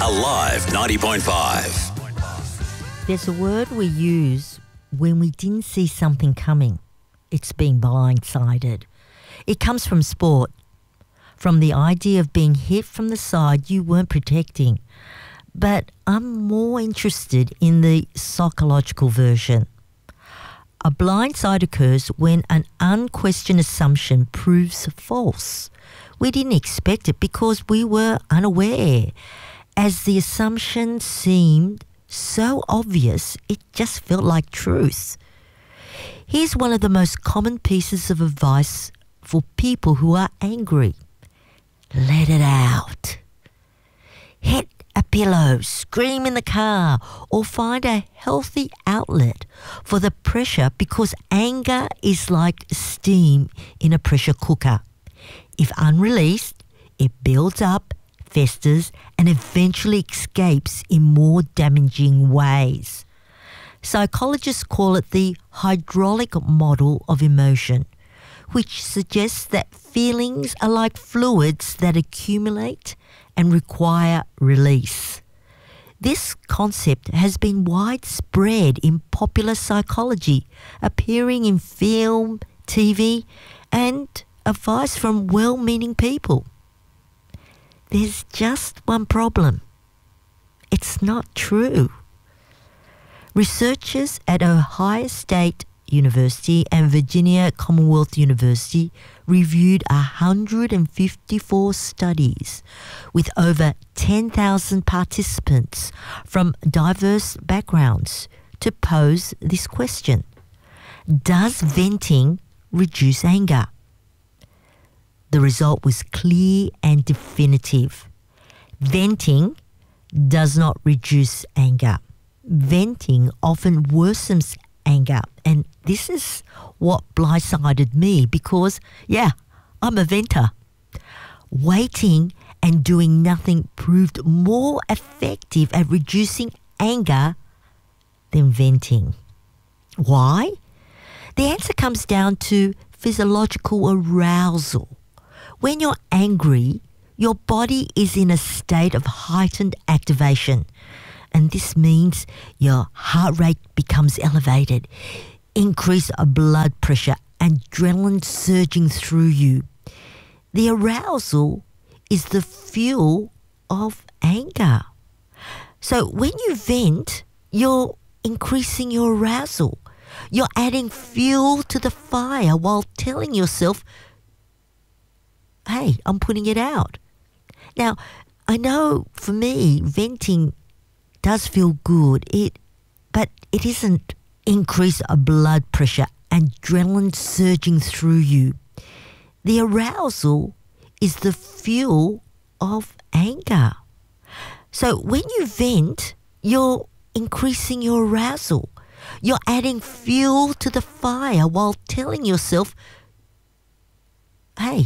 Alive 90.5. There's a word we use when we didn't see something coming. It's being blindsided. It comes from sport, from the idea of being hit from the side you weren't protecting. But I'm more interested in the psychological version. A blindside occurs when an unquestioned assumption proves false. We didn't expect it because we were unaware. As the assumption seemed so obvious, it just felt like truth. Here's one of the most common pieces of advice for people who are angry. Let it out. Hit a pillow, scream in the car, or find a healthy outlet for the pressure, because anger is like steam in a pressure cooker. If unreleased, it builds up, festers, and eventually escapes in more damaging ways. Psychologists call it the hydraulic model of emotion, which suggests that feelings are like fluids that accumulate and require release. This concept has been widespread in popular psychology, appearing in film, TV, and advice from well-meaning people. There's just one problem. It's not true. Researchers at Ohio State University and Virginia Commonwealth University reviewed 154 studies with over 10,000 participants from diverse backgrounds to pose this question. Does venting reduce anger? The result was clear and definitive. Venting does not reduce anger. Venting often worsens anger, and this is what blindsided me because, I'm a venter. Waiting and doing nothing proved more effective at reducing anger than venting. Why? The answer comes down to physiological arousal. When you're angry, your body is in a state of heightened activation. And this means your heart rate becomes elevated, increased blood pressure, adrenaline surging through you. The arousal is the fuel of anger. So when you vent, you're increasing your arousal. You're adding fuel to the fire while telling yourself, hey, I'm putting it out. Now, I know for me, venting does feel good, but it isn't increase blood pressure, adrenaline surging through you. The arousal is the fuel of anger. So when you vent, you're increasing your arousal. You're adding fuel to the fire while telling yourself, hey,